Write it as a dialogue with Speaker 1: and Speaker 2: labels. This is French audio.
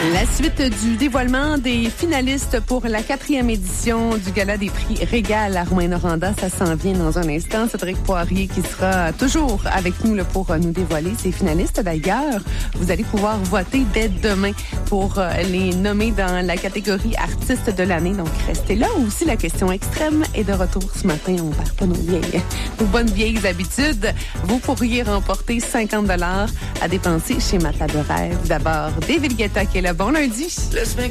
Speaker 1: La suite du dévoilement des finalistes pour la 4e édition du Gala des prix Régal à Rouyn-Noranda, ça s'en vient dans un instant. Cédric Poirier qui sera toujours avec nous là, pour nous dévoiler ces finalistes. D'ailleurs, vous allez pouvoir voter dès demain pour les nommer dans la catégorie artiste de l'année. Donc, restez là. Aussi, la question extrême est de retour ce matin. On perd pas nos bonnes vieilles habitudes. Vous pourriez remporter 50 $ à dépenser chez Matelas de Rêve. D'abord, David Guetta qui est là. Bon lundi.